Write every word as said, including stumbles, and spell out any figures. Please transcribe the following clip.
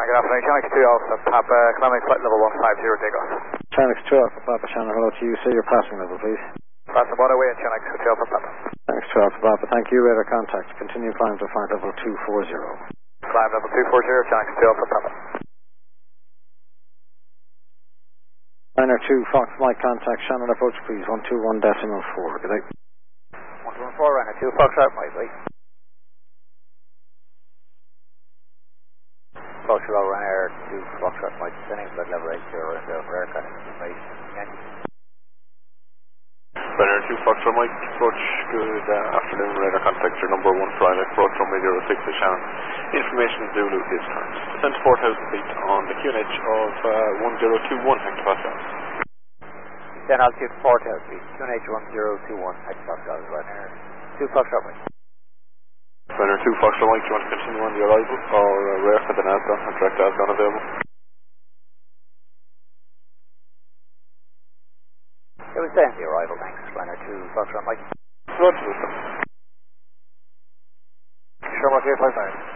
good afternoon. Channel two Alpha Papa, climbing flight level one five zero, take off. Channel two Alpha Papa, Shannon, hello to you. Say your passing level, please. Passing waterway at Channel two Alpha Papa. Channel two Alpha Papa, thank you. Radar contact. Continue climb to flight level two four zero. Climb level two four zero, Channel two Alpha Papa. Liner two, Fox Mike contact. Shannon, approach please. one two one decimal four. Good day. one two one four, Liner two, Fox Right, Mike, please. Fox Low, Liner two, Fox Right, Mike, descending flight level eight zero, and over aircraft information. Liner two, Fox Right, Mike, approach, good uh, afternoon, radar contact, your number one flight, approach runway zero six to Shannon. Information Zulu is current. Descent to four thousand feet on the Q N H of uh, one zero two one hectopascal. Then altitude four thousand feet, Q N H one zero two one hectopascal, Liner two, Fox Right, Mike. Liner two, Fox Right, Mike, do you want to continue on the arrival or uh, rare for the Nasdaq and direct Asgon available? It was then the arrival, thanks. Liner two, Fox Right, Mike. Roger, sir. Sure, okay, five five.